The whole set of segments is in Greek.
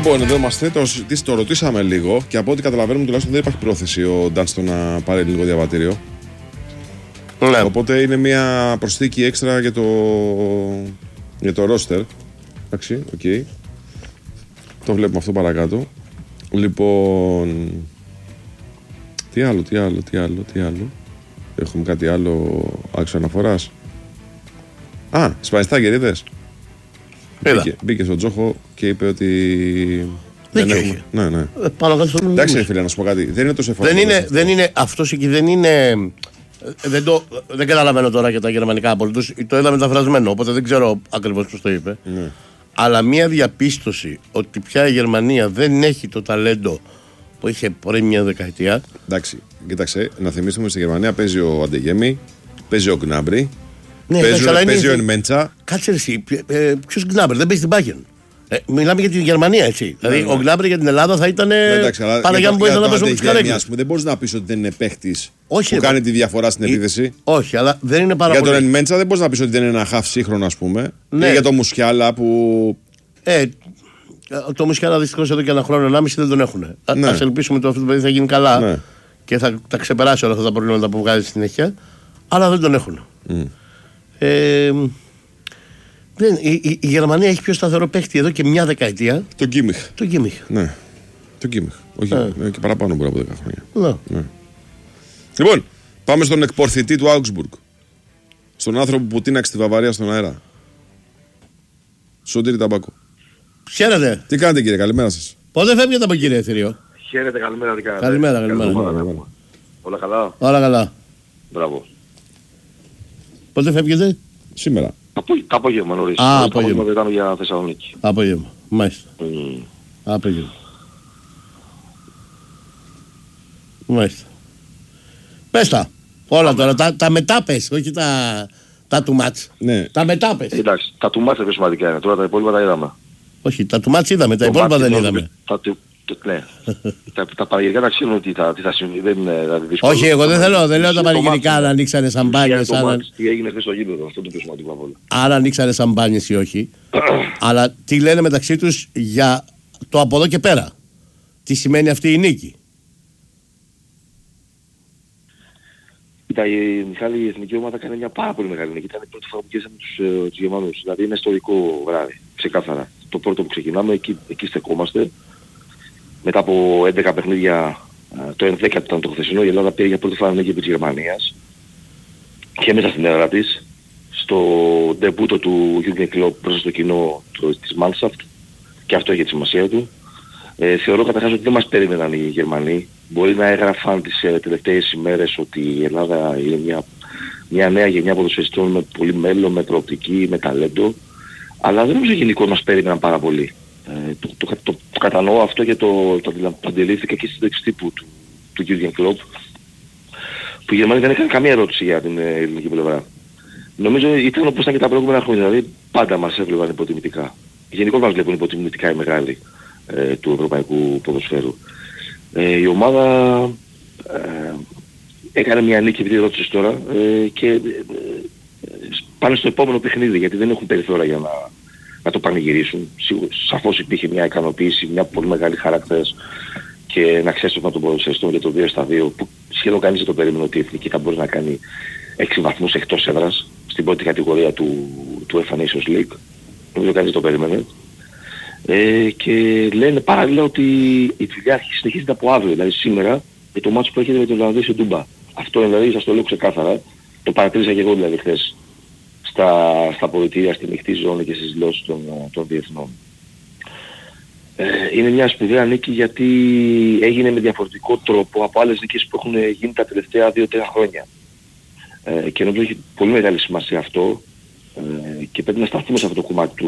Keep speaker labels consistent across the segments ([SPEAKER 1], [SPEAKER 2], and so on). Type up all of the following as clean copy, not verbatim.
[SPEAKER 1] Λοιπόν, εδώ είμαστε, το ρωτήσαμε λίγο και από ό,τι καταλαβαίνουμε τουλάχιστον δεν υπάρχει πρόθεση ο Ντάνστον να πάρει λίγο διαβατήριο. Ναι. Οπότε είναι μια προσθήκη έξτρα για το ρόστερ. Εντάξει, οκ. Okay. Το βλέπουμε αυτό παρακάτω. Λοιπόν, τι άλλο. Έχουμε κάτι άλλο άξιο αναφοράς. Σπανιστάκερ, είδες. Μπήκε στον Τζόχο και είπε ότι δεν έχουμε. Ναι. Εντάξει, φίλε, να σου πω κάτι. Δεν είναι τόσο εύκολο.
[SPEAKER 2] Δεν είναι αυτός εκεί, δεν είναι. Δεν καταλαβαίνω τώρα και τα γερμανικά απολύτως. Το είδα μεταφρασμένο, οπότε δεν ξέρω ακριβώς πώς το είπε. Ναι. Αλλά μία διαπίστωση ότι πια η Γερμανία δεν έχει το ταλέντο που είχε πριν μια δεκαετία.
[SPEAKER 1] Εντάξει, κοίταξε, να θυμίσουμε στη Γερμανία παίζει ο Αντεγέμι, παίζει ο Γκνάμπρι,
[SPEAKER 2] ναι,
[SPEAKER 1] παίζει ο Ενμέντσα.
[SPEAKER 2] Κάτσε εσύ, ποιος Γκνάμπρι, δεν παίζει την Bayern. Μιλάμε για τη Γερμανία, έτσι. Ναι, δηλαδή, ο Γκνάμπρι για την Ελλάδα θα ήταν. Παναγιά μου που ήθελα να παίζουμε τους καρέκλες.
[SPEAKER 1] Δεν μπορείς να πεις ότι δεν είναι παίχτης που κάνει τη διαφορά στην επίθεση.
[SPEAKER 2] Όχι, αλλά δεν είναι πάρα πολύ.
[SPEAKER 1] Για τον Ενμέντσα δεν μπορείς να πεις ότι δεν είναι ένα χαφ σύγχρονο, ας πούμε. Ναι. Ή για τον Μουσιάλα που.
[SPEAKER 2] Το Μουσιάλα δυστυχώς εδώ και ένα χρόνο, 1,5 δεν τον έχουν. Ναι. Ας ελπίσουμε ότι αυτό το παιδί θα γίνει καλά, ναι, και θα τα ξεπεράσει όλα αυτά τα προβλήματα που βγάζει στην συνέχεια. Αλλά δεν τον έχουν. Η Γερμανία έχει πιο σταθερό παίχτη εδώ και μια δεκαετία.
[SPEAKER 1] Τον Κίμιχ.
[SPEAKER 2] Ναι.
[SPEAKER 1] Τον Κίμιχ. Όχι, και παραπάνω μπορεί από 10 χρόνια. Ναι. Λοιπόν, πάμε στον εκπορθητή του Augsburg. Στον άνθρωπο που τίναξε τη Βαβαρία στον αέρα. Σωτήρη Ταμπάκο.
[SPEAKER 2] Χαίρετε.
[SPEAKER 1] Τι κάνετε, κύριε, καλημέρα σας.
[SPEAKER 2] Πότε φεύγετε από κύριε Εθήριο?
[SPEAKER 3] Χαίρετε, καλημέρα.
[SPEAKER 2] Καλημέρα.
[SPEAKER 3] Όλα καλά.
[SPEAKER 2] Όλα καλά.
[SPEAKER 3] Μπράβο.
[SPEAKER 2] Πότε φεύγετε?
[SPEAKER 1] Σήμερα.
[SPEAKER 3] Τα απόγευμα νωρίς.
[SPEAKER 2] Απόγευμα.
[SPEAKER 3] Δεν ήταν για Θεσσαλονίκη.
[SPEAKER 2] Απόγευμα, μάλιστα. Απόγευμα. Μάλιστα. Πες τα. Όλα τώρα. Τα μετάπες, όχι τα του μάτς.
[SPEAKER 1] Ναι.
[SPEAKER 2] Τα μετάπες.
[SPEAKER 3] Εντάξει, τα του μάτς είναι σημαντικά είναι. Τώρα τα υπόλοιπα τα είδαμε.
[SPEAKER 2] Όχι, τα του μάτς είδαμε, τα υπόλοιπα δεν είδαμε.
[SPEAKER 3] Ναι. Τα πανηγυρικά τα ξέρουν ότι τι θα συμβεί, δεν είναι δύσκολο.
[SPEAKER 2] Όχι, εγώ δεν λέω τα πανηγυρικά να ανοίξανε σαμπάνιες.
[SPEAKER 3] Τι έγινε χθες στο γήπεδο, αυτό το πιο σημαντικό από όλα.
[SPEAKER 2] Άρα ανοίξανε σαμπάνιες ή όχι. Αλλά τι λένε μεταξύ τους για το από εδώ και πέρα. Τι σημαίνει αυτή η νίκη.
[SPEAKER 3] Κοίτα, η εθνική ομάδα κάνει μια πάρα πολύ μεγάλη νίκη. Ήταν η πρώτη φορά που κέρδισαμε τους Γερμανούς. Δηλαδή είναι ιστορικό βράδυ, ξεκάθαρα. Το πρώτο που ξεκινάμε, εκεί στεκόμαστε. Μετά από 11 παιχνίδια, το 11 ήταν το χθεσινό, η Ελλάδα πήρε για πρώτη φορά νίκη επί της Γερμανίας. Και μέσα στην έδρα της, στο ντεμπούτο του Jürgen Klopp μπροστά στο κοινό της Mannschaft, και αυτό έχει τη σημασία του. Θεωρώ καταρχάς ότι δεν μας περίμεναν οι Γερμανοί. Μπορεί να έγραφαν τις τελευταίες ημέρες ότι η Ελλάδα είναι μια νέα γενιά ποδοσφαιριστών με πολύ μέλλον, με προοπτική, με ταλέντο. Αλλά δεν νομίζω γενικώς μας περίμεναν πάρα πολύ. Το κατανοώ αυτό και το αντιλήφθηκα και στην τέξη τύπου του Jürgen Klopp, που οι Γερμανοί δεν είχαν καμία ερώτηση για την ελληνική πλευρά. Νομίζω ήταν όπως ήταν και τα προηγούμενα χρόνια, δηλαδή πάντα μας έβλεπαν υποτιμητικά. Γενικώς μας βλέπουν υποτιμητικά οι μεγάλοι του ευρωπαϊκού ποδοσφαίρου. Η ομάδα έκανε μια νίκη, επειδή ρώτησες τώρα, και πάνε στο επόμενο παιχνίδι, γιατί δεν έχουν περιθώρια για να το πανηγυρίσουν. Σαφώς υπήρχε μια ικανοποίηση, μια πολύ μεγάλη χαρακτήρας και ένα ξέσπασμα των ποδοσφαιριστών για το 2-2, που σχεδόν κανείς δεν το περίμενε ότι η εθνική θα μπορεί να κάνει 6 βαθμούς εκτός έδρας στην πρώτη κατηγορία του UEFA Nations League. Νομίζω κανείς δεν το περίμενε. Και λένε παράλληλα ότι η δουλειά συνεχίζεται από αύριο, δηλαδή σήμερα, για το μάτσο που έχετε με τον Ολλανδό σε Ντούμπα. Αυτό δηλαδή σας το λέω ξεκάθαρα, το παρατήρησα και εγώ δηλαδή χθες στα αποδυτήρια, στη μειχτή ζώνη και στις δηλώσεις των διεθνών. Είναι μια σπουδαία νίκη γιατί έγινε με διαφορετικό τρόπο από άλλες νίκες που έχουν γίνει τα τελευταία 2-3 χρόνια. Και νομίζω έχει πολύ μεγάλη σημασία αυτό, και πρέπει να σταθούμε σε αυτό το κομμάτι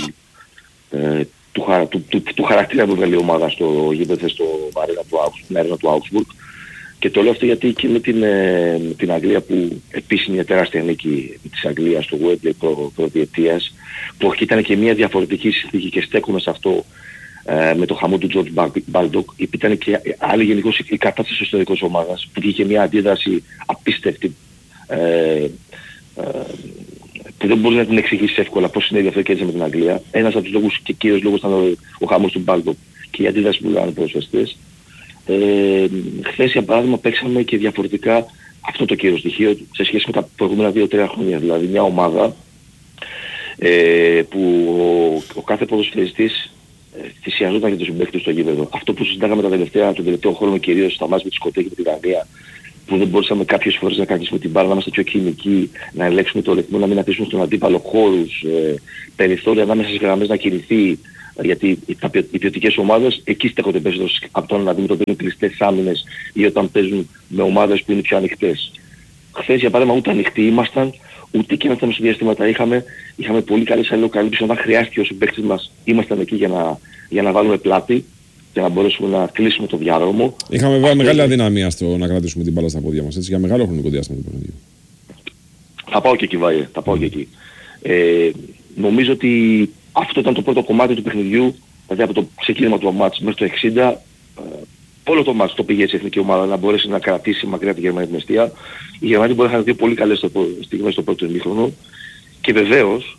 [SPEAKER 3] του χαρακτήρα που βγάλει η ομάδα στο γήπεδο, στην αρένα του Augsburg. Και το λέω αυτό γιατί και με την Αγγλία, που επίσης μια τεράστια νίκη της Αγγλίας στο Wembley προδιετίας, που ήταν και μια διαφορετική συνθήκη, και στέκομαι σε αυτό με το χαμό του George Baldock. Ήταν και άλλη γενικώς η κατάσταση της ιστορικής ομάδας, που είχε μια αντίδραση απίστευτη που δεν μπορεί να την εξηγήσει εύκολα πώς συνέβη αυτό και έτσι με την Αγγλία. Ένας από τους λόγους και κύριος λόγος ήταν ο χαμός του Μπάλτο και η αντίδραση που λέγανε οι ποδοσφαιριστές. Χθες για παράδειγμα παίξαμε και διαφορετικά αυτό το κύριο στοιχείο σε σχέση με τα προηγούμενα 2-3 χρόνια. Δηλαδή μια ομάδα που ο κάθε ποδοσφαιριστής θυσιαζόταν για τους συμπαίκτες στο γήπεδο. Αυτό που συζητάγαμε τον τελευταίο χρόνο κυρίως στα μάτς με τη Σκωτία και με την Αγγλία, που δεν μπορούσαμε κάποιες φορές να κρατήσουμε την μπάλα, να είμαστε πιο κοινικοί, να ελέγξουμε το ρυθμό, να μην αφήσουμε στον αντίπαλο χώρους, περιθώρια ανάμεσα στις γραμμές να κινηθεί. Γιατί οι ποιοτικές ομάδες εκεί στέκονται περισσότερο από το να αντιμετωπίζουν κλειστές άμυνες ή όταν παίζουν με ομάδες που είναι πιο ανοιχτές. Χθες για παράδειγμα ούτε ανοιχτοί ήμασταν, ούτε και αυτά μεσοδιαστήματα είχαμε πολύ καλές αλληλοκαλύψεις. Όταν χρειάστηκε ο συμπαίκτης μας ήμασταν εκεί για να βάλουμε πλάτη και να μπορέσουμε να κλείσουμε το διάδρομο.
[SPEAKER 1] Είχαμε βέβαια μεγάλη αδυναμία στο να κρατήσουμε την μπάλα στα πόδια μας, έτσι, για μεγάλο χρονικό διάστημα του παιχνιδιού.
[SPEAKER 3] Θα πάω και εκεί, Βάιε, θα πάω και εκεί. Νομίζω ότι αυτό ήταν το πρώτο κομμάτι του παιχνιδιού, δηλαδή από το ξεκίνημα του μάτς μέχρι το 60, όλο το μάτς το πήγε έτσι η εθνική ομάδα να μπορέσει να κρατήσει μακριά τη Γερμανία την αιστεία. Η Γερμανία μπορεί να είχαν δύο πολύ καλές στιγμές στο πρώτο ημίχρονο και βεβαίως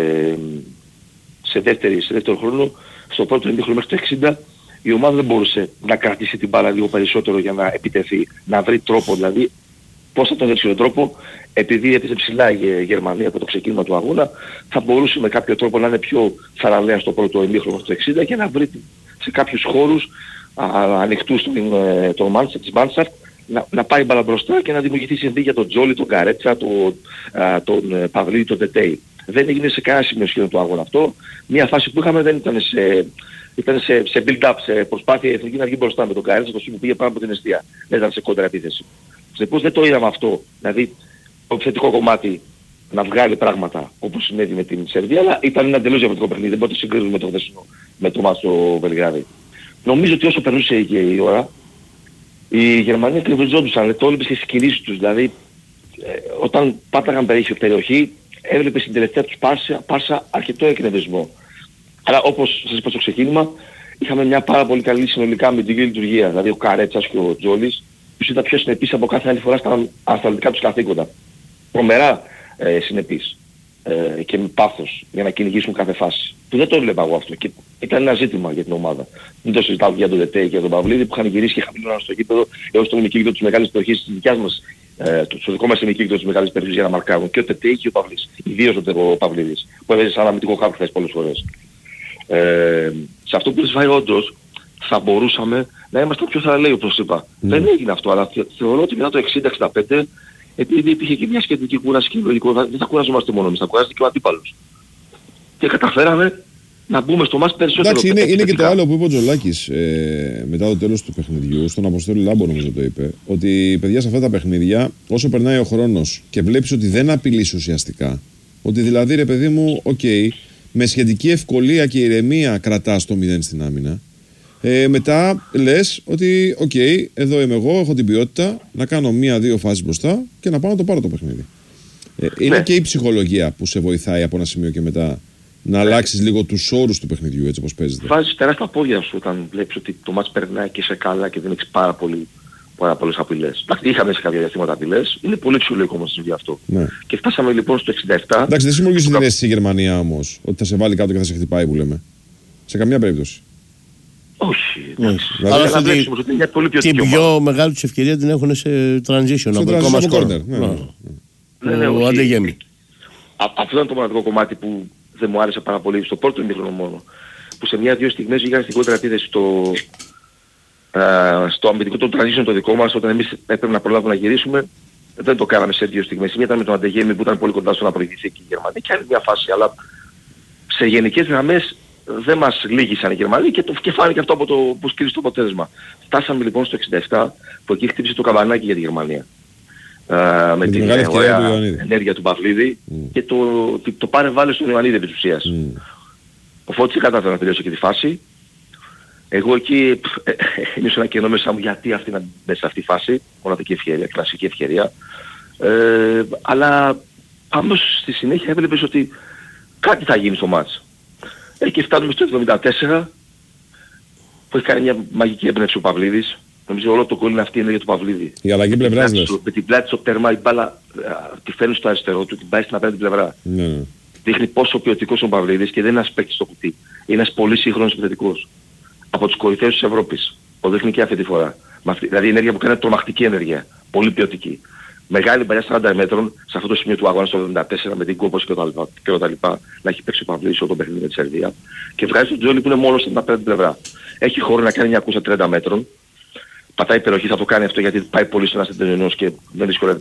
[SPEAKER 3] σε δεύτερο χρόνο, στο πρώτο ημίχρονο μέχρι το 60, η ομάδα δεν μπορούσε να κρατήσει την μπάλα λίγο περισσότερο για να επιτεθεί, να βρει τρόπο δηλαδή. Πώς θα τον βρει τον τρόπο, επειδή έπαιζε ψηλά η Γερμανία από το ξεκίνημα του αγώνα, θα μπορούσε με κάποιο τρόπο να είναι πιο θαραλέα στο πρώτο ημίχρονο στο 60 και να βρει σε κάποιους χώρους ανοιχτούς της Μάνσαρτ να πάει μπάλα μπροστά και να δημιουργηθεί συνθήκη για τον Τζόλι, τον Καρέτσα, τον Παυλίδη, τον Τετέι. Δεν έγινε σε κανένα σημείο σχεδόν του αγώνα αυτό. Μια φάση που είχαμε δεν ήταν σε build-up, σε προσπάθεια η εθνική να βγει μπροστά με τον Καρέτσα, το που πήγε πάνω από την αιστεία. Δεν ήταν σε κόντρα επίθεση. Συνεπώς δεν το είδαμε αυτό, δηλαδή το επιθετικό κομμάτι να βγάλει πράγματα όπως συνέβη με την Σερβία, αλλά ήταν ένα εντελώς διαφορετικό παιχνίδι, δεν μπορούμε να το συγκρίνουμε με το χθεσινό, με το μάτς στο Βελιγράδι. Νομίζω ότι όσο περνούσε και η ώρα, οι Γερμανοί εκνευριζόντουσαν, το έβλεπες και στις κινήσεις τους, δηλαδή όταν πάταγαν περιοχή, έβλεπες στην τελευταία τους πάσα αρκετό εκνευρισμό. Αλλά όπως σας είπα στο ξεκίνημα, είχαμε μια πάρα πολύ καλή συνολικά αμυντική λειτουργία, δηλαδή ο Καρέτσας και ο Τζόλις, τους ήταν πιο συνεπείς από κάθε άλλη φορά στα αθλητικά τους καθήκοντα. Τρομερά συνεπείς και με πάθος για να κυνηγήσουν κάθε φάση. Που δεν το έβλεπα εγώ αυτό και ήταν ένα ζήτημα για την ομάδα. Μην το συζητάω για τον Δετέ και για τον Παυλίδη που είχαν γυρίσει και χαμηλώναν στο γήπεδο έως τον ημικύκλιο της μεγάλης περιοχής της δικιάς μας, στο δικό μας ημικύκλιο της μεγάλης περιοχής για να μαρκάρουν. Και ο Τετέ και ο Παυλής, ιδίως ο Παυλίδης, που έβαιζε σαν αμυντικό χάπ χθες πολλές φορές. Σε αυτό που σας όντως θα μπορούσαμε να είμαστε πιο θαραλέοι όπως είπα. Δεν έγινε αυτό, αλλά θεωρώ ότι μετά το 60-65, επειδή υπήρχε και μια σχετική κούραση και λογικό, δεν θα κουράζομαστε μόνο εμείς, θα κουράζεται και ο αντίπαλος. Και καταφέραμε να μπούμε στο μάτς περισσότερο.
[SPEAKER 1] Εντάξει, είναι και το άλλο που είπε ο Τζολάκης μετά το τέλος του παιχνιδιού, στον Αποστόλη Λάμπο νομίζω το είπε, ότι παιδιά σε αυτά τα παιχνίδια, όσο περνάει ο χρόνος και βλέπεις ότι δεν απειλείς ουσιαστικά, ότι δηλαδή ρε παιδί μου, με σχετική ευκολία και ηρεμία κρατάς το 0 στην άμυνα. Μετά λες ότι εδώ είμαι εγώ, έχω την ποιότητα να κάνω 1-2 φάσεις μπροστά και να πάω να το πάρω το παιχνίδι. Είναι και η ψυχολογία που σε βοηθάει από ένα σημείο και μετά να αλλάξεις λίγο τους όρους του παιχνιδιού έτσι όπως παίζεται.
[SPEAKER 3] Βάζεις τεράστια πόδια σου όταν βλέπεις ότι το μάτς περνάει και σε καλά και δεν έχεις πάρα πολλές απειλές. Εντάξει, είχαμε σε κάποια διαστήματα απειλές, είναι πολύ ψυχολογικό όμως για αυτό. Ναι. Και φτάσαμε λοιπόν στο 67.
[SPEAKER 1] Εντάξει, δεν συμμορφίζει την αίσθηση η Γερμανία όμως, ότι θα σε βάλει κάτω και θα σε χτυπάει που λέμε. Σε καμία περίπτωση.
[SPEAKER 3] Όχι.
[SPEAKER 2] Αλλά την πιο μεγάλη τους ευκαιρία την έχουν σε transition από το κόμμα corner. Ο Αντεγέμι.
[SPEAKER 3] Αυτό ήταν το μοναδικό κομμάτι που δεν μου άρεσε πάρα πολύ στο πρώτο ημίχρονο μόνο. Που σε μια-δύο στιγμές βγήκαν στην κόντρα επίθεση στο αμυντικό το transition το δικό μας, όταν εμείς έπρεπε να προλάβουμε να γυρίσουμε. Δεν το κάναμε σε δύο στιγμές. Μία ήταν με τον Αντεγέμι που ήταν πολύ κοντά στο να προηγηθεί και η Γερμανία και άλλη μια φάση. Αλλά σε γενικές γραμμές δεν μας λύγησαν οι Γερμανοί και φάνηκε αυτό από το που σκύρισε το αποτέλεσμα. Φτάσαμε λοιπόν στο 67 που εκεί χτύπησε το καμπανάκι για τη Γερμανία. Με την ενέργεια του Παυλίδη και το πάρε βάλε στον Ιωαννίδη επί της ουσίας. Ο Φώτης κατάφερε να τελειώσει και τη φάση. Εγώ εκεί είμαι σε ένα κενό μέσα μου γιατί αυτή να μπει σε αυτή τη φάση, μοναδική ευκαιρία, κλασική ευκαιρία. Αλλά αμέσως στη συνέχεια έβλεπες ότι κάτι θα γίνει στο μάτς. Και φτάνουμε στο 74 που έχει κάνει μια μαγική έμπνευση ο Παυλίδης Νομίζω όλο το γκολ είναι αυτή η ενέργεια του Παυλίδη.
[SPEAKER 1] Η αλλαγή πλευράς λες.
[SPEAKER 3] Με την πλάτη στο τέρμα η μπάλα τη φέρνει στο αριστερό του, την πάει στην απέναντι πλευρά.
[SPEAKER 1] Ναι.
[SPEAKER 3] Δείχνει πόσο ποιοτικός ο Παυλίδης και δεν είναι ένας παίκτης στο κουτί. Είναι ένας πολύ σύγχρονος επιθετικός. Από τους κορυφαίους της Ευρώπης. Το δείχνει και αυτή τη φορά. Δηλαδή η ενέργεια που κάνει είναι τρομακτική ενέργεια. Πολύ ποιοτική. Μεγάλη παλιά 40 μέτρων σε αυτό το σημείο του αγώνα στο 74 με την κόπωση και τα λοιπά. Να έχει παίξει ο Παυλίδης όλο το παιχνίδι με τη Σερβία. Και βγάζει τον Τζόλι που είναι μόνος στην απέναντι πλευρά. Έχει χώρο να κάνει 930 μέτρων. Πατάει υπεροχή, θα το κάνει αυτό γιατί πάει πολύ στον αστεντενιονός και δεν δυσκολεύεται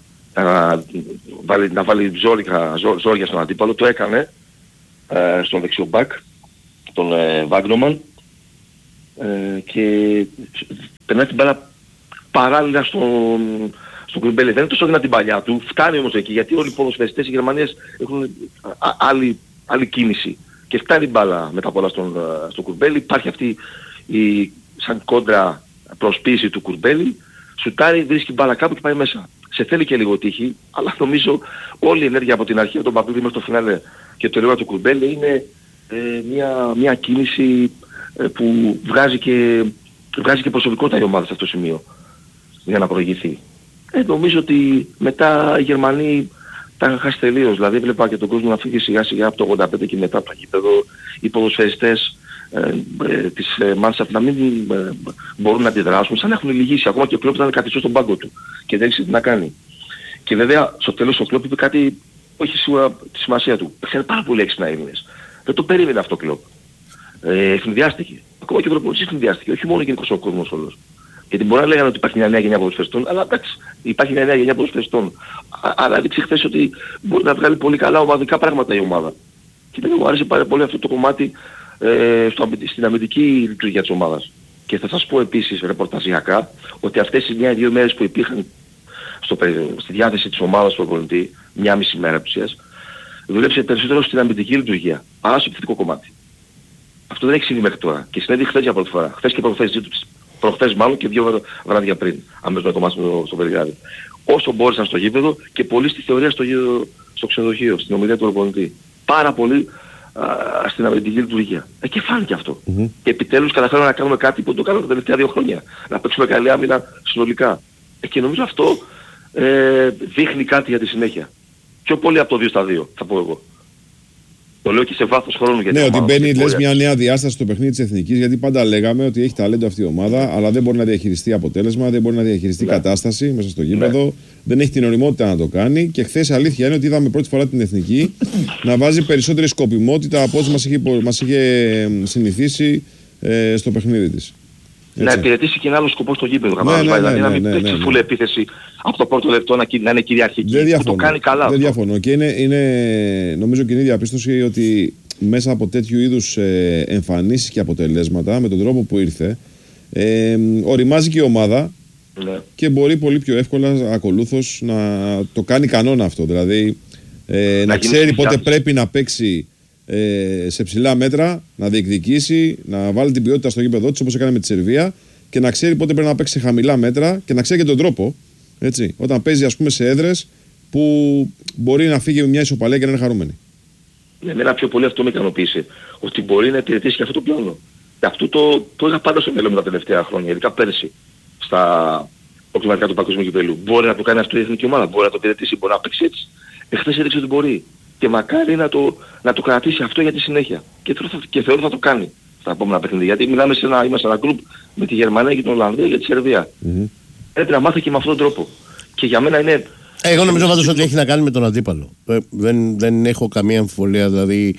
[SPEAKER 3] να βάλει ζόρια στον αντίπαλο. Το έκανε στον δεξιό μπακ, τον Βάγνομαν, και περνάει την μπάλα παράλληλα στον Κουρμπέλη. Δεν είναι τόσο δυνατή την παλιά του, φτάνει όμως εκεί γιατί όλοι οι ποδοσφαιριστές οι Γερμανίες έχουν άλλη κίνηση και φτάνει η μπάλα μετά απ' όλα στον Κουρμπέλη. Υπάρχει αυτή η σαν κόντρα προσποίηση του Κουρμπέλη, σουτάρει, βρίσκει μπάλα κάπου και πάει μέσα. Σε θέλει και λίγο τύχη, αλλά νομίζω όλη η ενέργεια από την αρχή από τον Παυλίδη μέχρι το φινάλε και το λίγο του Κουρμπέλη είναι μια κίνηση που βγάζει και προσωπικότητα η ομάδα σε αυτό το σημείο για να προηγηθεί. Νομίζω ότι μετά οι Γερμανοί τα είχαν χάσει τελείως. Δηλαδή βλέπα και τον κόσμο να φύγει σιγά σιγά από το 85 και μετά από το γήπεδο, οι ποδοσφαιριστές της Mannschaft να μην μπορούν να αντιδράσουν, σαν να έχουν λυγίσει. Ακόμα και ο Κλόπ ήταν καθιστός στον πάγκο του και δεν ήξερε τι να κάνει. Και βέβαια στο τέλος ο Κλόπ είπε κάτι που έχει σίγουρα τη σημασία του. Ξέρετε πάρα πολύ έξυπνα Έλληνες. Δεν το περίμενε αυτό ο Κλόπ. Ευνηδιάστηκε. Ακόμα και ο προπονητής ευνηδιάστηκε. Όχι μόνο γενικός ο κόσμος όλος. Γιατί μπορεί να λέγανε ότι υπάρχει μια νέα γενιά ποδοσφαιριστών, αλλά εντάξει, υπάρχει μια νέα γενιά ποδοσφαιριστών. Αλλά έδειξε χθες ότι μπορεί να βγάλει πολύ καλά ομαδικά πράγματα η ομάδα. Και δεν μου άρεσε πάρα πολύ αυτό το κομμάτι στην αμυντική λειτουργία της ομάδας. Και θα σας πω επίσης ρεπορταζιακά ότι αυτές οι 1-2 μέρες που υπήρχαν στη διάθεση της ομάδας του προπονητή, 1,5 μέρα ουσίας, δουλέψε περισσότερο στην αμυντική λειτουργία παρά στο επιθετικό κομμάτι. Αυτό δεν έχει συμβεί μέχρι τώρα. Και συνέβη χθες για πρώτη φορά. Χθες και προχθές μάλλον και 2 βράδια πριν, αμέσως με το μάτι στο Βελιγράδι. Όσο μπόρεσαν στο γήπεδο και πολύ στη θεωρία στο ξενοδοχείο, στην ομιλία του προπονητή. Πάρα πολύ στην αμυντική λειτουργία. Και φάνηκε αυτό. Και επιτέλους καταφέραμε να κάνουμε κάτι που το κάναμε τα τελευταία 2 χρόνια. Να παίξουμε καλή άμυνα συνολικά. Και νομίζω αυτό δείχνει κάτι για τη συνέχεια. Πιο πολύ από το 2 στα 2, θα πω εγώ. Το λέω και σε βάθος χρόνου.
[SPEAKER 1] Ναι, ότι μπαίνει λες μια νέα διάσταση στο παιχνίδι της Εθνικής, γιατί πάντα λέγαμε ότι έχει ταλέντο αυτή η ομάδα, αλλά δεν μπορεί να διαχειριστεί αποτέλεσμα, δεν μπορεί να διαχειριστεί κατάσταση μέσα στο γήπεδο, δεν έχει την οριμότητα να το κάνει. Και χθες αλήθεια είναι ότι είδαμε πρώτη φορά την Εθνική να βάζει περισσότερη σκοπιμότητα από ό,τι μας είχε συνηθίσει στο παιχνίδι της.
[SPEAKER 3] Να υπηρετήσει και ένα άλλο σκοπό στο γήπεδο. Δηλαδή να μην παίξει φουλ επίθεση από το πρώτο λεπτό να είναι κυριαρχική. Το κάνει καλά.
[SPEAKER 1] Δεν διαφωνώ. Και είναι νομίζω κοινή διαπίστωση ότι μέσα από τέτοιου είδους εμφανίσεις και αποτελέσματα, με τον τρόπο που ήρθε, οριμάζει και η ομάδα και μπορεί πολύ πιο εύκολα ακολούθως να το κάνει κανόνα αυτό. Δηλαδή να ξέρει πότε πρέπει να παίξει σε ψηλά μέτρα, να διεκδικήσει, να βάλει την ποιότητα στο γήπεδο της όπως έκανε με τη Σερβία και να ξέρει πότε πρέπει να παίξει σε χαμηλά μέτρα και να ξέρει και τον τρόπο. Έτσι, όταν παίζει ας πούμε σε έδρες που μπορεί να φύγει με μια ισοπαλία και να είναι χαρούμενη.
[SPEAKER 3] Εμένα πιο πολύ αυτό με ικανοποίησε. Ότι μπορεί να υπηρετήσει και αυτό το πλάνο. Αυτό το είχα πάντα στο μέλλον μου τα τελευταία χρόνια, ειδικά πέρσι, στα προκληματικά του παγκοσμίου κυπέλλου. Μπορεί να το κάνει αυτό η εθνική ομάδα, μπορεί να το υπηρετήσει, μπορεί να παίξει έτσι. Εχθές έδειξε ότι μπορεί. Και μακάρι να το κρατήσει αυτό για τη συνέχεια. Και θεωρώ θα το κάνει στα επόμενα παιχνίδια. Γιατί μιλάμε είμαστε ένα γκρουπ με τη Γερμανία και την Ολλανδία και τη Σερβία. Πρέπει να μάθει και με αυτόν τον τρόπο. Και για μένα είναι...
[SPEAKER 2] Εγώ νομίζω πάντως ότι έχει να κάνει με τον αντίπαλο. Δεν έχω καμία αμφιβολία. Δηλαδή,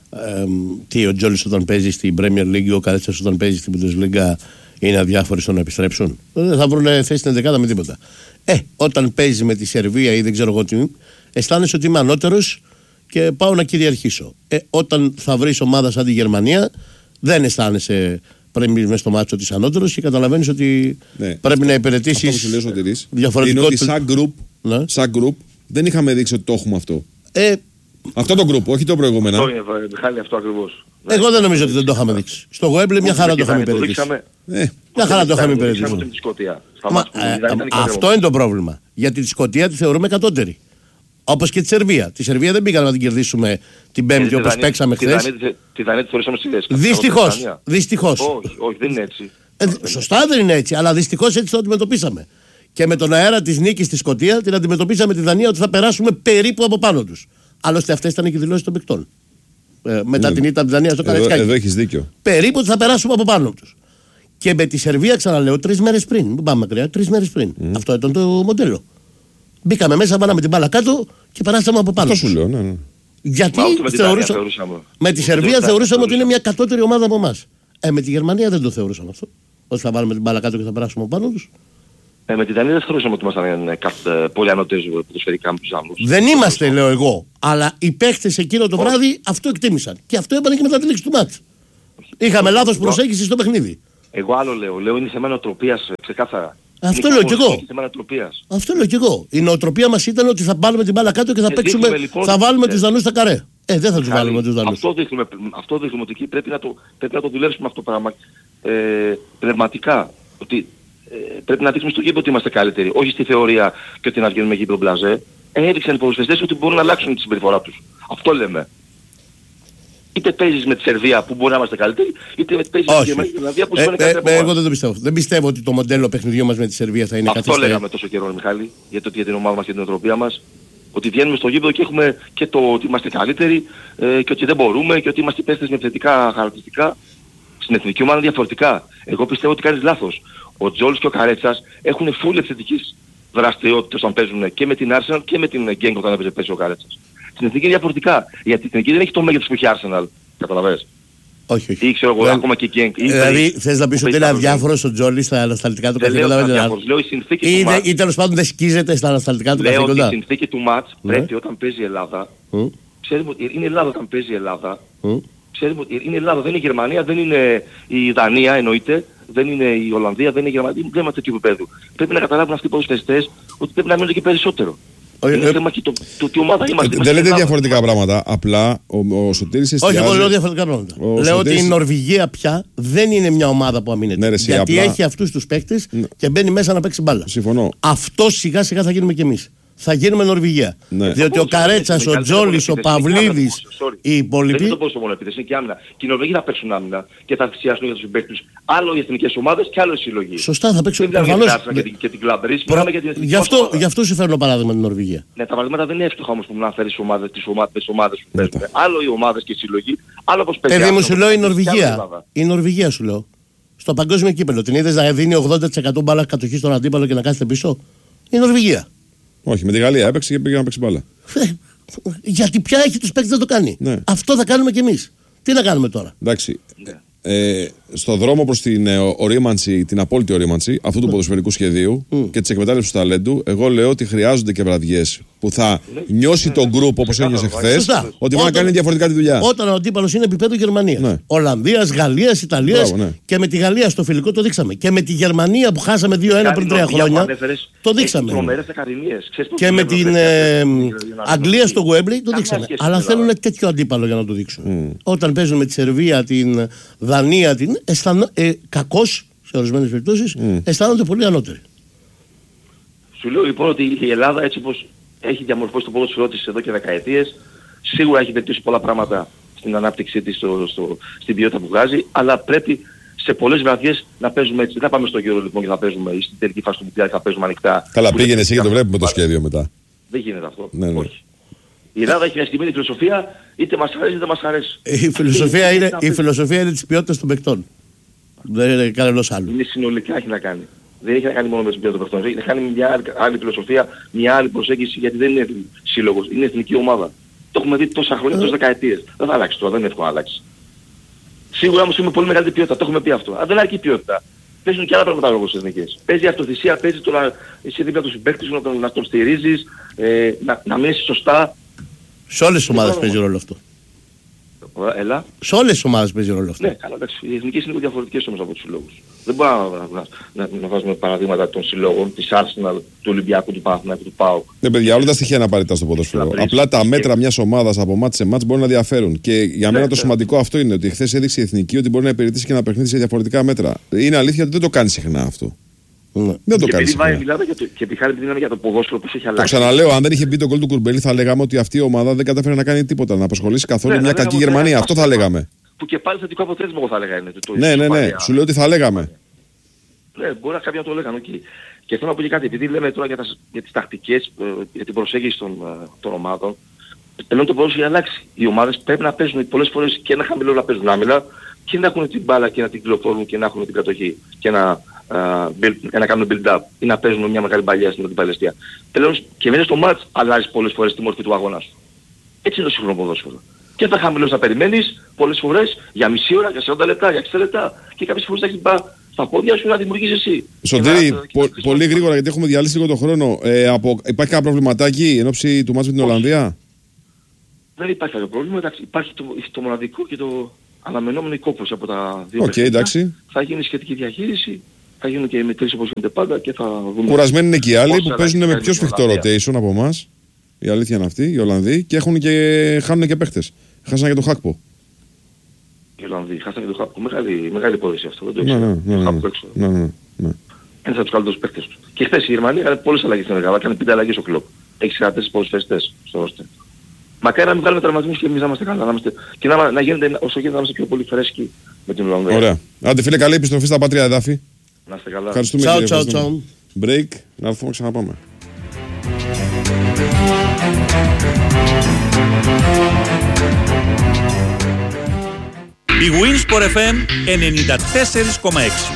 [SPEAKER 2] τι ο Τζόλις όταν παίζει στην Premier League, ο Καρέτσας όταν παίζει στην Bundesliga είναι αδιάφοροι στο να επιστρέψουν. Δεν θα βρουν θέση στην 11 με τίποτα. Όταν παίζει με τη Σερβία ή δεν ξέρω εγώ τι, αισθάνεσαι ότι είμαι ανώτερος και πάω να κυριαρχήσω. Όταν θα βρεις ομάδα σαν τη Γερμανία, δεν αισθάνεσαι, πρέπει μες στο μάτσο της ανώτερος και καταλαβαίνεις ότι πρέπει να υπηρετήσεις
[SPEAKER 1] διαφορετικό. Είναι ότι σαν group δεν είχαμε δείξει ότι το έχουμε αυτό. Αυτό το group, όχι το προηγούμενο.
[SPEAKER 3] Αυτό είναι, Μιχάλη, αυτό ακριβώς.
[SPEAKER 2] Εγώ δεν νομίζω ότι δεν το είχαμε δείξει. Στο Γουέμπλε μια χαρά το είχαμε υπηρετήσει. Μια χαρά το είχαμε υπηρετήσει. Αυτό είναι το πρόβλημα. Γιατί τη Σκωτία τη θεωρούμε κατώτερη. Όπως και τη Σερβία. Τη Σερβία δεν πήγαμε να την κερδίσουμε την Πέμπτη όπως παίξαμε χθες.
[SPEAKER 3] Τη Δανία τη θεωρήσαμε στη Δέσποινα.
[SPEAKER 2] Δυστυχώς.
[SPEAKER 3] Όχι, δεν είναι έτσι.
[SPEAKER 2] Σωστά δεν είναι έτσι, αλλά δυστυχώς έτσι το αντιμετωπίσαμε. Και με τον αέρα της νίκης στη Σκωτία την αντιμετωπίσαμε τη Δανία ότι θα περάσουμε περίπου από πάνω τους. Άλλωστε αυτές ήταν και οι δηλώσεις των παικτών. Μετά την ήττα από τη Δανία στο Καραϊσκάκι.
[SPEAKER 1] Εδώ έχεις δίκιο.
[SPEAKER 2] Περίπου ότι θα περάσουμε από πάνω τους. Και με τη Σερβία, ξαναλέω, 3 μέρες πριν. Μην πάμε μακριά, 3 μέρες πριν. Αυτό ήταν το μοντέλο. Μπήκαμε μέσα, βάλαμε την μπάλα κάτω και περάσαμε από πάνω.
[SPEAKER 1] Αυτό σου λέω, ναι.
[SPEAKER 2] Γιατί με τη Σερβία θεωρούσαμε ότι είναι μια κατώτερη ομάδα από εμάς. Με τη Γερμανία δεν το θεωρούσαμε αυτό. Ότι θα βάλουμε την μπάλα κάτω και θα περάσουμε από πάνω τους.
[SPEAKER 3] Με την Δανία δεν θεωρούσαμε ότι ήμασταν πολύ ανωτέρους ποδοσφαιρικά με τους Δανούς.
[SPEAKER 2] Δεν είμαστε, λέω εγώ. Αλλά οι παίχτες εκείνο το βράδυ αυτό εκτίμησαν. Και αυτό έπανε και μετά τη λήξη του μάτς. Είχαμε λάθος προσέγγιση στο παιχνίδι.
[SPEAKER 3] Εγώ άλλο λέω. Λέω είναι θέμα νοοτροπίας ξεκάθαρα.
[SPEAKER 2] Αυτό λέω κι εγώ. Αυτό λέω κι εγώ. Η νοοτροπία μας ήταν ότι θα βάλουμε την μπάλα κάτω και θα παίξουμε. Λοιπόν, θα βάλουμε τους Δανούς στα καρέ. Δεν θα τους βάλουμε τους Δανούς.
[SPEAKER 3] Αυτό δείχνουμε ότι εκεί πρέπει να το δουλέψουμε αυτό το πράγμα πνευματικά. Ότι πρέπει να δείξουμε στο γήπεδο ότι είμαστε καλύτεροι. Όχι στη θεωρία και ότι να βγαίνουμε γήπεδο μπλαζέ. Έδειξαν οι ποδοσφαιριστές ότι μπορούν να αλλάξουν τη συμπεριφορά τους. Αυτό λέμε. Είτε παίζεις με τη Σερβία που μπορεί να είμαστε καλύτεροι, είτε παίζεις με τη Γερμανία και την Ολλανδία που είναι καλύτεροι.
[SPEAKER 2] Εγώ δεν το πιστεύω. Δεν πιστεύω ότι το μοντέλο παιχνιδιού μας με τη Σερβία θα είναι κάτι τέτοιο.
[SPEAKER 3] Αυτό λέγαμε τόσο καιρό, Μιχάλη, για την ομάδα μας και την οτροπία μας. Ότι βγαίνουμε στο γήπεδο και έχουμε και το ότι είμαστε καλύτεροι και ότι δεν μπορούμε και ότι είμαστε παίχτες με θετικά χαρακτηριστικά. Στην εθνική ομάδα διαφορετικά. Εγώ πιστεύω ότι κάνεις λάθος. Ο Τζόλς και ο Καρέτσας έχουν full ευθετικής δραστηριότητας όταν παίζουν και με την Arsenal και με την Genk όταν παίζει ο Καρέτσας. Στην εθνική είναι διαφορετικά. Γιατί η εθνική δεν έχει το μέγεθος που έχει η Arsenal. Καταλαβαίνεις.
[SPEAKER 2] Όχι.
[SPEAKER 3] Ή ξέρω εγώ, ακόμα και η Genk.
[SPEAKER 2] Δηλαδή θες να πεις ότι είναι αδιάφορος ο Τζόλις στα ανασταλτικά του καθήκοντα.
[SPEAKER 3] Λέω η συνθήκη του μάτς.
[SPEAKER 2] Ή τέλος πάντων δεν σκίζεται στα ανασταλτικά του καθήκοντα.
[SPEAKER 3] Λέω ότι η συνθήκη του μάτς πρέπει όταν παίζει η Ελλάδα. Ξέρουμε ότι είναι Ελλάδα όταν παίζει η Ελλάδα. Ξέρουμε ότι είναι η Ελλάδα, δεν είναι η Γερμανία, δεν είναι η Δανία εννοείται. Δεν είναι η Ολλανδία, δεν είναι η Γερμανία, δεν είμαστε τέτοιου επίπεδου. Πρέπει να καταλάβουν αυτοί οι ποδοσφαιριστές ότι πρέπει να μείνουν και περισσότερο. Είναι θέμα και το τι ομάδα είμαστε.
[SPEAKER 1] Δεν λέτε διαφορετικά πράγματα. Απλά ο Σωτήρης εστιάζει.
[SPEAKER 2] Όχι, εγώ λέω διαφορετικά πράγματα. Λέω ότι η Νορβηγία πια δεν είναι μια ομάδα που αμήνεται. Γιατί έχει αυτούς τους παίκτες και μπαίνει μέσα να παίξει μπάλα.
[SPEAKER 1] Συμφωνώ.
[SPEAKER 2] Αυτό σιγά σιγά θα γίνουμε κι εμείς. Θα γίνουμε Νορβηγία. Ναι. Διότι ο Καρέτσας, ο Τζόλις, ο Παυλίδης, οι υπόλοιποι.
[SPEAKER 3] Δεν είναι το πόσο μόνο επίθεση, είναι και άμυνα. Και οι Νορβηγοί θα παίξουν άμυνα και θα θυσιάσουν για τους συμπαίκτες. Άλλο οι εθνικές ομάδες και άλλο οι συλλογοί.
[SPEAKER 2] Σωστά, θα παίξουν.
[SPEAKER 3] Και την κλαμπρίση.
[SPEAKER 2] Γι' αυτό σου φέρνω παράδειγμα την Νορβηγία.
[SPEAKER 3] Ναι, τα παραδείγματα δεν είναι εύστοχα όμως που να φέρεις τις ομάδες που παίζουν. Άλλο οι ομάδες και οι συλλογοί, άλλο πως παίζουν.
[SPEAKER 2] Παιδί μου, σου λέω η Νορβηγία. Η Νορβηγία σου λέω. Στο παγκόσμιο κύπελλο την είδες να δίνει 80% μπάλα κατοχή στον αντίπαλο και να κάθεται πίσω. Η Νορβηγία.
[SPEAKER 1] Όχι, με τη Γαλλία έπαιξε και πήγε να παίξει μπάλα.
[SPEAKER 2] Γιατί πια έχει τους παίκτες να το κάνει. Ναι. Αυτό θα κάνουμε κι εμείς. Τι να κάνουμε τώρα.
[SPEAKER 1] Εντάξει. Στο δρόμο προς την ορίμανση, την απόλυτη ορίμανση αυτού του ποδοσφαιρικού σχεδίου και της εκμετάλλευσης του ταλέντου, εγώ λέω ότι χρειάζονται και βραδιές που θα νιώσει τον γκρουπ όπως ένιωσε χθες, ότι μπορεί να κάνει διαφορετικά τη δουλειά.
[SPEAKER 2] Όταν ο αντίπαλος είναι επίπεδο Γερμανίας, ναι. Ολλανδίας, Γαλλίας, Ιταλίας, ναι. Και με τη Γαλλία στο φιλικό το δείξαμε. Και με τη Γερμανία που χάσαμε 2-1 πριν 3 χρόνια, το δείξαμε. Και με την Αγγλία στο Wembley το δείξαμε. Αλλά θέλουν τέτοιο αντίπαλο για να το δείξουν. Όταν παίζουν με τη Σερβία, την Δανία, κακώς σε ορισμένες περιπτώσεις αισθάνονται πολύ ανώτεροι.
[SPEAKER 3] Σου λέω λοιπόν ότι η Ελλάδα έτσι όπως έχει διαμορφώσει το ποδόσφαιρό της εδώ και δεκαετίες, σίγουρα έχει βελτιώσει πολλά πράγματα στην ανάπτυξή της, στην ποιότητα που βγάζει, αλλά πρέπει σε πολλές βραδιές να παίζουμε έτσι. Δεν θα πάμε στο γύρο λοιπόν και θα παίζουμε, ή στην τελική φάση του Μουντιάλ θα παίζουμε ανοιχτά.
[SPEAKER 1] Καλά, πήγαινε εσύ και το βλέπουμε το σχέδιο μετά.
[SPEAKER 3] Δεν γίνεται αυτό.
[SPEAKER 1] Ναι, ναι.
[SPEAKER 3] Όχι. Η Ελλάδα έχει μια συγκεκριμένη φιλοσοφία, είτε μας αρέσει είτε μας αρέσει.
[SPEAKER 2] Η φιλοσοφία είναι της ποιότητας των παικτών. Δεν είναι κανένας άλλο.
[SPEAKER 3] Είναι συνολικά έχει να κάνει. Δεν έχει να κάνει μόνο με την ποιότητα των παικτών. Έχει να κάνει μια άλλη φιλοσοφία, μια άλλη προσέγγιση, γιατί δεν είναι σύλλογος, είναι εθνική ομάδα. Το έχουμε δει τόσα χρόνια, τόσες δεκαετίες. Δεν θα αλλάξει τώρα, δεν είναι εύκολο να αλλάξει. Σίγουρα όμως είναι πολύ μεγάλη ποιότητα, το έχουμε πει αυτό. Αν δεν αρκεί ποιότητα, παίζουν και άλλα πράγματα λόγω στις εθνικές. Παίζει αυτοθυσία, παίζει το να είσαι δίπλα του συμπαίκτες σου, να τον στηρίζεις, να μείνεις σωστά.
[SPEAKER 2] Σε όλες τις ομάδες παίζει ρόλο αυτό.
[SPEAKER 3] Έλα.
[SPEAKER 2] Σε όλες τις ομάδες παίζει ρόλο αυτό.
[SPEAKER 3] Ναι, καλά, εντάξει. Οι εθνικές είναι διαφορετικές όμως από τους συλλόγους. Δεν μπορούμε να βάζουμε παραδείγματα των συλλόγων, της Arsenal, του Ολυμπιακού, του Παναθηναϊκού, του ΠΑΟΚ.
[SPEAKER 1] Ναι, παιδιά, όλα τα στοιχεία είναι απαραίτητα στο ποδόσφαιρο. Απλά τα μέτρα μιας ομάδας από μάτς σε μάτς μπορεί να διαφέρουν. Και για μένα το σημαντικό αυτό είναι ότι χθες έδειξε η εθνική ότι μπορεί να υπηρετήσει και ένα παιχνίδι σε διαφορετικά μέτρα. Είναι αλήθεια ότι δεν το κάνει συχνά αυτό. Ναι. Δεν το κάνει.
[SPEAKER 3] Και επειδή μιλάμε για το ποδόσφαιρο που έχει αλλάξει.
[SPEAKER 1] Το ξαναλέω, αν δεν είχε μπει το γκολ του Κουρμπέλη, θα λέγαμε ότι αυτή η ομάδα δεν κατάφερε να κάνει τίποτα. Να απασχολήσει καθόλου μια κακή Γερμανία. Αυτό θα λέγαμε.
[SPEAKER 3] Που και πάλι θετικό αποτέλεσμα, εγώ θα έλεγα.
[SPEAKER 1] Ναι. Σου λέω ότι θα λέγαμε.
[SPEAKER 3] Ναι, μπορεί να κάποιοι να το λέγανε, okay. Και θέλω να πω και κάτι, επειδή λέμε τώρα για τις τακτικές, για την προσέγγιση των ομάδων, ενώ το ποδόσφαιρο έχει αλλάξει. Οι ομάδες πρέπει να παίζουν πολλές φορές και ένα χαμηλό να παίζουν άμυλα και να έχουν την μπάλα και να την κυκλοφορούν και να έχουν την κατοχή και να κάνουν build-up ή να παίζουν μια μεγάλη παλιά στην αντιπαλαιστία. Τελώς και μέσα στο μάτς αλλάζει πολλές φορές τη μορφή του αγώνα σου. Έτσι είναι το σύγχρονο ποδόσφαιρο. Και θα χαμηλός να περιμένεις πολλές φορές για μισή ώρα, για 40 λεπτά, για 60 λεπτά και κάποιες φορές θα έχεις στα πόδια σου να δημιουργήσεις εσύ.
[SPEAKER 1] Σωτήρη, πολύ γρήγορα γιατί έχουμε διαλύσει λίγο τον χρόνο. Υπάρχει κάποιο προβληματάκι εν ώψη του μάτς με την Ολλανδία?
[SPEAKER 3] Δεν υπάρχει κάποιο πρόβλημα. Υπάρχει το μοναδικό και το αναμενόμενο κόπος από τα δύο
[SPEAKER 1] εντάξει.
[SPEAKER 3] Θα γίνει σχετική διαχείριση, θα γίνουν και οι μετρήσεις όπως γίνεται πάντα και θα δούμε.
[SPEAKER 1] Κουρασμένοι είναι και οι άλλοι που παίζουν με πιο σφιχτό rotation από εμάς. Η αλήθεια είναι αυτή, οι Ολλανδοί, και χάνουν και παίχτες. Χάσανε και το Χάκπο.
[SPEAKER 3] Οι Ολλανδοί χάσανε και το Χάκπο. Μεγάλη υπόθεση αυτό. Δεν το ήξερα. Ένας από τους καλύτερους παίχτες του. Και χθες η Γερμανία έκανε πολλές αλλαγές στην Ελλάδα. Έκανε 5 αλλαγές ο κλοπ. Έχει 44 ποδοσφαιριστές στο ρόστερ. Μακάρι να μην βγάλουμε τραυματισμούς και εμείς να είμαστε καλά. Και να γίνεται όσο γίνεται να είμαστε πιο πολύ φρέσκοι με την Ολλανδία.
[SPEAKER 1] Ωραία. Άντε φίλε, καλή επιστροφή στα πατρία εδάφη.
[SPEAKER 3] Να είστε καλά.
[SPEAKER 1] Ευχαριστούμε. Ciao. Break, να έρθουμε να ξαναπάμε.
[SPEAKER 4] Η Winsport FM 94,6.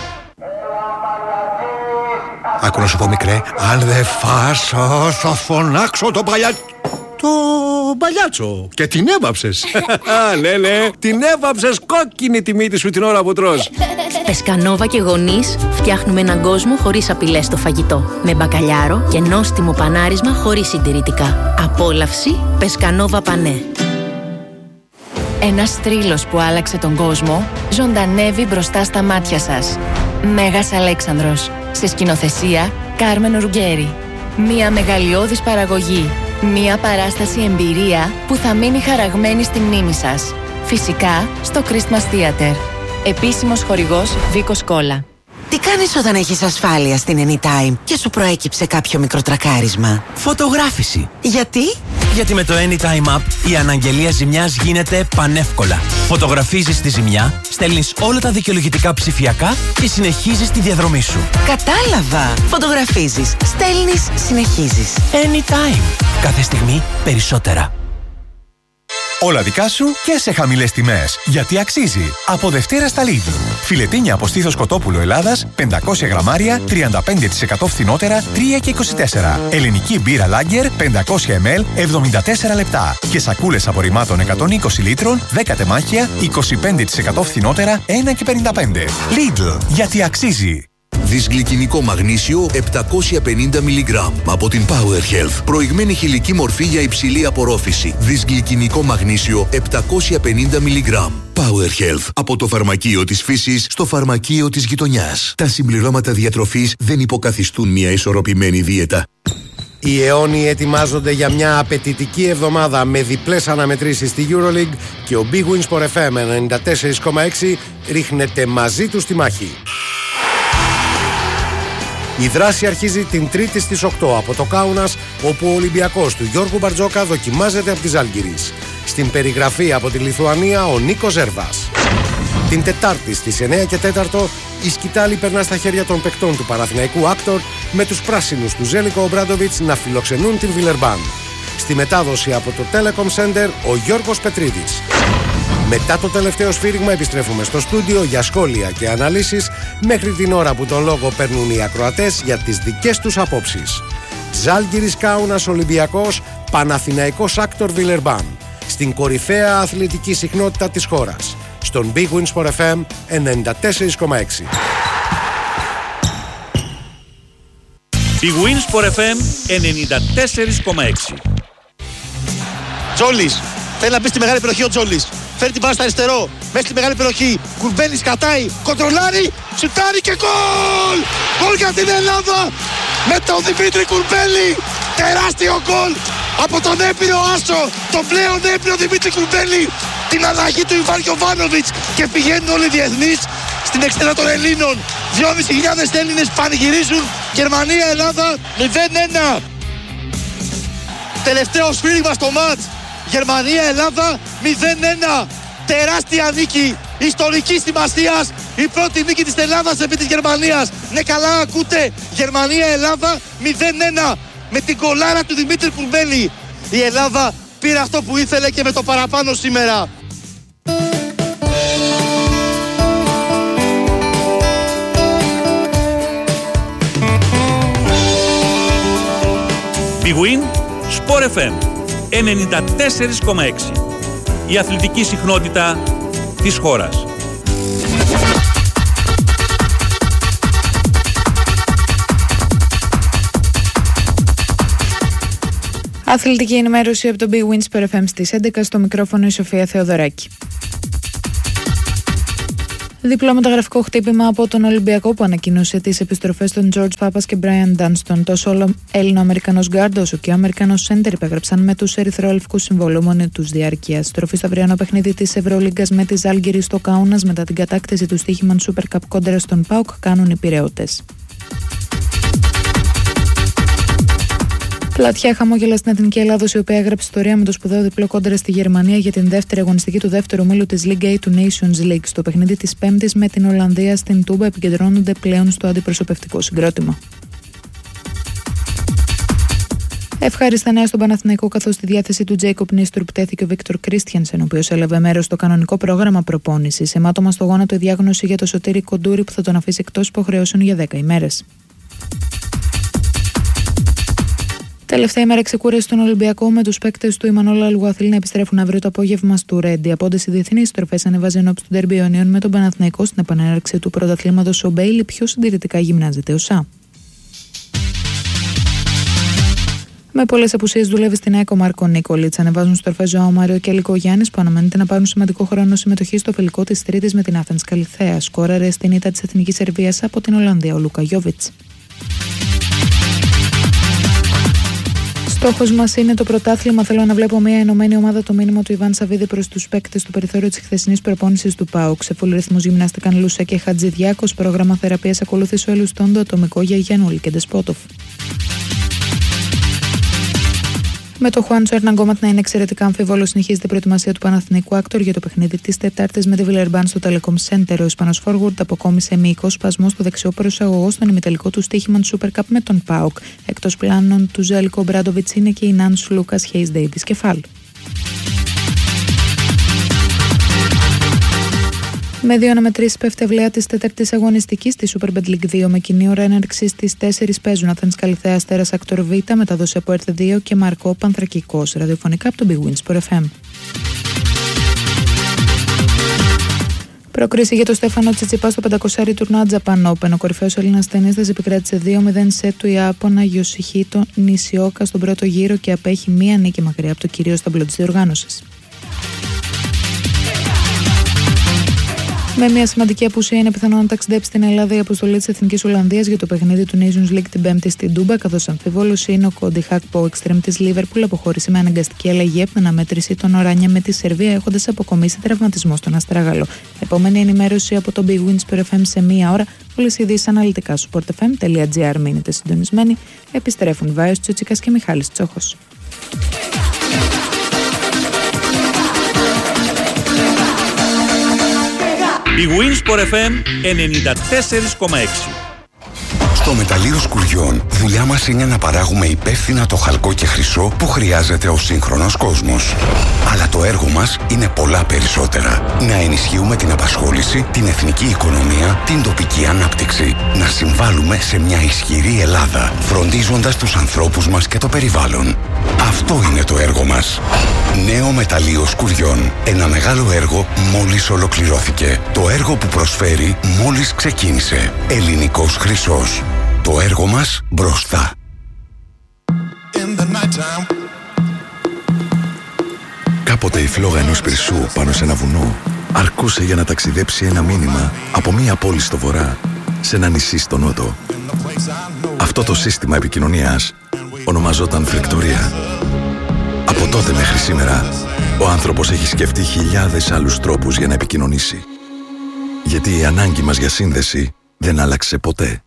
[SPEAKER 5] Άκου να σου πω μικρέ, αν δεν φάσω θα φωνάξω τον παλιάτσο. Το παλιάτσο. Και την έβαψες. Ναι, την έβαψες κόκκινη τη μύτη σου την ώρα που τρως.
[SPEAKER 6] Πεσκανόβα και γονείς φτιάχνουμε έναν κόσμο χωρίς απειλές στο φαγητό. Με μπακαλιάρο και νόστιμο πανάρισμα χωρίς συντηρητικά. Απόλαυση Πεσκανόβα Πανέ.
[SPEAKER 7] Ένας θρύλος που άλλαξε τον κόσμο ζωντανεύει μπροστά στα μάτια σας. Μέγας Αλέξανδρος. Σε σκηνοθεσία Κάρμεν Ρουγκέρι. Μια μεγαλειώδης παραγωγή. Μια παράσταση εμπειρία που θα μείνει χαραγμένη στη μνήμη σας. Φυσικά στο Christmas Theater. Επίσημος χορηγός Βίκος Κόλλα.
[SPEAKER 8] Τι κάνεις όταν έχεις ασφάλεια στην Anytime και σου προέκυψε κάποιο μικροτρακάρισμα?
[SPEAKER 9] Φωτογράφηση.
[SPEAKER 8] Γιατί?
[SPEAKER 9] Γιατί με το Anytime App η αναγγελία ζημιάς γίνεται πανεύκολα. Φωτογραφίζεις τη ζημιά, στέλνεις όλα τα δικαιολογητικά ψηφιακά και συνεχίζεις τη διαδρομή σου.
[SPEAKER 8] Κατάλαβα. Φωτογραφίζεις, στέλνεις, συνεχίζεις.
[SPEAKER 9] Anytime. Κάθε στιγμή περισσότερα.
[SPEAKER 10] Όλα δικά σου και σε χαμηλές τιμές. Γιατί αξίζει. Από Δευτέρα στα Lidl. Φιλετίνια από στήθος κοτόπουλο Ελλάδας, 500 γραμμάρια, 35% φθηνότερα, 3,24. Ελληνική μπύρα Lager, 500 ml, 74 λεπτά. Και σακούλες απορριμμάτων 120 λίτρων, 10 τεμάχια, 25% φθηνότερα, 1,55. Lidl. Γιατί αξίζει.
[SPEAKER 11] Δυσγλυκινικό μαγνήσιο 750 mg από την Power Health. Προηγμένη χηλική μορφή για υψηλή απορρόφηση. Δυσγλυκινικό μαγνήσιο 750 mg. Power Health. Από το φαρμακείο της φύσης στο φαρμακείο της γειτονιάς. Τα συμπληρώματα διατροφής δεν υποκαθιστούν μια ισορροπημένη δίαιτα.
[SPEAKER 2] Οι αιώνιοι ετοιμάζονται για μια απαιτητική εβδομάδα με διπλές αναμετρήσεις στη EuroLeague και ο Big Win Sport FM 94,6 ρίχνεται μαζί του στη μάχη. Η δράση αρχίζει την Τρίτη στις 8 από το Κάουνας, όπου ο Ολυμπιακός του Γιώργου Μπαρτζόκα δοκιμάζεται από τη Ζάλγκιρις. Στην περιγραφή από τη Λιθουανία ο Νίκος Ζέρβας. Την Τετάρτη στις 9 και 4 η σκητάλη περνά στα χέρια των παικτών του Παναθηναϊκού Άκτορ, με τους πράσινους του Ζέλικο Ομπράντοβιτς να φιλοξενούν την Βιλερμπάν. Στη μετάδοση από το Telecom Center ο Γιώργος Πετρίδης. Μετά το τελευταίο σφύριγμα επιστρέφουμε στο στούντιο για σχόλια και αναλύσεις μέχρι την ώρα που τον λόγο παίρνουν οι ακροατές για τις δικές τους απόψεις. Ζάλγκιρις Κάουνας Ολυμπιακός, Παναθηναϊκός Άκτορ Βιλερμπάν. Στην κορυφαία αθλητική συχνότητα της χώρας. Στον Big Win Sport FM 94,6.
[SPEAKER 4] Big Win Sport FM 94,6.
[SPEAKER 12] Τζόλης, θέλει να μπει στη μεγάλη περιοχή ο Τζόλης. Φέρει την μπάλα στο αριστερό, μέσα στη μεγάλη περιοχή. Κουρμπέλης κατάει, κοντρολάρει, σουτάρει και γκολ! Γκολ για την Ελλάδα! Με τον Δημήτρη Κουρμπέλη! Τεράστιο γκολ! Από τον έπειρο Άσο, τον πλέον έπειρο Δημήτρη Κουρμπέλη! Την αλλαγή του Ιβάν Γιοβάνοβιτς και πηγαίνουν όλοι οι διεθνείς στην εξέδρα των Ελλήνων. 2.500 Έλληνες πανηγυρίζουν. Γερμανία-Ελλάδα 0-1. Τελευταίο σφύριγμα στο μάτς. Γερμανία-Ελλάδα 0-1. τεράστια νίκη ιστορικής σημασίας, η πρώτη νίκη της Ελλάδας επί της Γερμανίας. Ναι, καλά ακούτε, Γερμανία-Ελλάδα 0-1 με την κολάρα του Δημήτρη Κουρμπέλη. Η Ελλάδα πήρε αυτό που ήθελε και με το παραπάνω σήμερα.
[SPEAKER 4] Big Win, Sport FM 94,6. Η αθλητική συχνότητα της χώρας.
[SPEAKER 13] Αθλητική ενημέρωση από το Big Win Sport FM στις 11, στο μικρόφωνο η Σοφία Θεοδωράκη. Διπλό μεταγραφικό χτύπημα από τον Ολυμπιακό που ανακοίνωσε τις επιστροφές των George Papas και Brian Dunston. Τόσο ο Έλληνο-Αμερικανός γκάρντ όσο και ο Αμερικανός σέντερ υπέγραψαν με τους ερυθροελφικούς συμβόλαιο μόνετους διάρκειας. Στροφή στο αυριανό παιχνίδι της Ευρωλίγκας με τη Ζάλγκιρις στο Κάουνας μετά την κατάκτηση του Στοίχημαν Super Cup κόντρα στον ΠΑΟΚ κάνουν οι Πειραιώτες. Πλατιά χαμόγελα στην Εθνική Ελλάδος, η οποία έγραψε ιστορία με το σπουδαίο διπλό κόντρα στη Γερμανία για την δεύτερη αγωνιστική του δεύτερου ομίλου της Liga A του Nations League. Στο παιχνίδι της Πέμπτης με την Ολλανδία στην Τούμπα επικεντρώνονται πλέον στο αντιπροσωπευτικό συγκρότημα. Ευχάριστα νέα στον Παναθηναϊκό, καθώς στη διάθεση του Τζέικοπ Νίστουρπ τέθηκε ο Βίκτορ Κρίστιανσεν, ο οποίος έλαβε μέρος στο κανονικό πρόγραμμα προπόνησης. Αιμάτωμα στο γόνατο η διάγνωση για το Σωτήρη Κοντούρη που θα τον αφήσει εκτός υποχρεώσεων για 10 ημέρες. Τελευταία ημέρα ξεκούραση στον Ολυμπιακό, με τους παίκτες του Ιμανόλ Αλγουαθίλ να επιστρέφουν αύριο το απόγευμα στο Ρέντι. Από τις διεθνείς στροφές ανεβάζει ενόψει του Ντέρμπι Ιωνίων με τον Παναθηναϊκό στην επανέναρξη του πρωταθλήματος. Ο Μπέιλι πιο συντηρητικά γυμνάζεται ο ΣΑ. Με πολλές απουσίες δουλεύει στην ΑΕΚ ο Μάρκο Νίκολιτς. Ανεβάζουν στροφές Ζωάο Μάριο και Λίκο Γιάννης που αναμένεται να πάρουν σημαντικό χρόνο συμμετοχή στο φιλικό της Τρίτης με την Άθενς Καλιθέα. Σκόραρε στην ήττα της Εθνικής Σερβίας από την Ολλανδία ο Λούκα Γιόβιτς. Στόχος μας είναι το πρωτάθλημα. Θέλω να βλέπω μια ενωμένη ομάδα. Το μήνυμα του Ιβάν Σαββίδη προς τους παίκτες στο περιθώριο της χθεσινής προπόνησης του ΠΑΟΚ. Σε φουλ ρυθμούς γυμνάστηκαν Λούσα και Χατζηδιάκος. Πρόγραμμα θεραπείας ακολούθησε ο Ελουστόντο, ατομικό για Γιάννουλη και Ντεσπότοφ. Με το Χουάντσο Ερναγκόματ να είναι εξαιρετικά αμφίβολο, συνεχίζεται η προετοιμασία του Παναθηναϊκού Άκτορ για το παιχνίδι της Τετάρτης με τη Βιλερμπάν στο Telecom Center. Ο Ισπανός Φόργουρντ αποκόμισε μυϊκό σπασμό στο δεξιό προσαγωγό στον ημιτελικό του Στοίχημαν Super Cup με τον ΠΑΟΚ. Εκτός πλάνων του Ζέλικο Μπράντοβιτς είναι και η Νάνς Λούκας Χέις Ντέιβις κεφάλ. Με 2-3 πέφτει αυλαία της τέταρτης αγωνιστικής στη Super Bad League 2 με κοινή ώρα έναρξη στις 4 παίζουν Αθένς Καλιθέα Αστέρας Ακτορ Β, μεταδόση από ΕΡΘ 2 και Μαρκό Πανθρακικός, ραδιοφωνικά από το Big Win Sport FM. Πρόκριση για το Στέφανο Τσιτσιπά στο 500 τουρνουά Japan Open. Ο κορυφαίος Έλληνας τενίστας επικράτησε 2-0 σετ του Ιάπωνα Γιοσιχίτο Νισιόκα στον πρώτο γύρο και απέχει μία νίκη μακριά από το κυρίως ταμπλό της διοργάνωσης. Με μια σημαντική απουσία είναι πιθανό να ταξιδέψει στην Ελλάδα η αποστολή της Εθνικής Ολλανδίας για το παιχνίδι του Nations League την Πέμπτη στην Τούμπα, καθώς αμφιβόλος είναι ο Κόντι Χάκπο, ο εξτρέμ της Λίβερπουλ, αποχώρησε με αναγκαστική αλλαγή από την αναμέτρηση των Οράνια με τη Σερβία, έχοντας αποκομίσει τραυματισμό στον Αστράγαλο. Επόμενη ενημέρωση από το Big Win Sport FM σε μία ώρα. Όλες οι ειδήσεις αναλυτικά στο sportfm.gr. Μείνετε συντονισμένοι. Επιστρέφουν Βάιος Τσούτσικας και Μιχάλης Τσόχος.
[SPEAKER 4] Η Win Sport FM 94,6.
[SPEAKER 14] Στο μεταλλείο σκουριών, δουλειά μας είναι να παράγουμε υπεύθυνα το χαλκό και χρυσό που χρειάζεται ο σύγχρονος κόσμος. Αλλά το έργο μας είναι πολλά περισσότερα. Να ενισχύουμε την απασχόληση, την εθνική οικονομία, την τοπική ανάπτυξη. Να συμβάλλουμε σε μια ισχυρή Ελλάδα, φροντίζοντας τους ανθρώπους μας και το περιβάλλον. Αυτό είναι το έργο μας. Νέο μεταλλείο σκουριών. Ένα μεγάλο έργο μόλις ολοκληρώθηκε. Το έργο που προσφέρει μόλις ξεκίνησε. Ελληνικός χρυσός. Το έργο μας μπροστά.
[SPEAKER 15] Κάποτε η φλόγα ενός πυρσού πάνω σε ένα βουνό αρκούσε για να ταξιδέψει ένα μήνυμα από μία πόλη στο βορρά σε ένα νησί στο νότο. Αυτό το σύστημα επικοινωνίας ονομαζόταν φλεκτορία. Από τότε μέχρι σήμερα, ο άνθρωπος έχει σκεφτεί χιλιάδες άλλους τρόπους για να επικοινωνήσει. Γιατί η ανάγκη μας για σύνδεση δεν άλλαξε ποτέ.